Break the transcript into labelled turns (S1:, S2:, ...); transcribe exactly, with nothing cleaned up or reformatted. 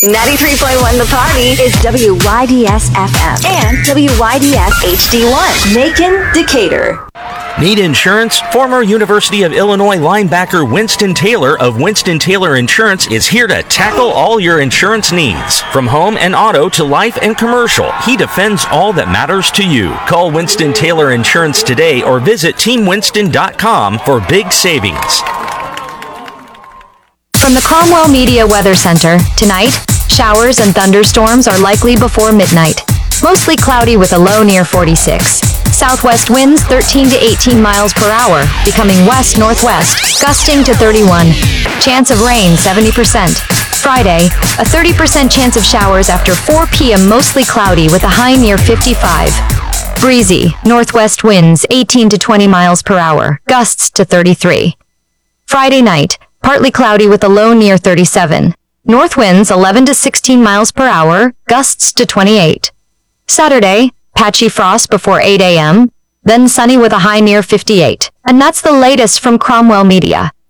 S1: ninety-three point one The Party is W Y D S F M and W Y D S H D one. Macon, Decatur.
S2: Need insurance? Former University of Illinois linebacker Winston Taylor of Winston Taylor Insurance is here to tackle all your insurance needs. From home and auto to life and commercial, he defends all that matters to you. Call Winston Taylor Insurance today or visit team winston dot com for big savings.
S3: From the Cromwell Media Weather Center, tonight, showers and thunderstorms are likely before midnight. Mostly cloudy with a low near forty-six. Southwest winds thirteen to eighteen miles per hour, becoming west-northwest, gusting to thirty-one. Chance of rain seventy percent. Friday, a thirty percent chance of showers after four p.m. mostly cloudy with a high near fifty-five. Breezy, northwest winds eighteen to twenty miles per hour, gusts to thirty-three. Friday night, partly cloudy with a low near thirty-seven. North winds eleven to sixteen miles per hour, gusts to twenty-eight. Saturday, patchy frost before eight a.m., then sunny with a high near fifty-eight. And that's the latest from Cromwell Media.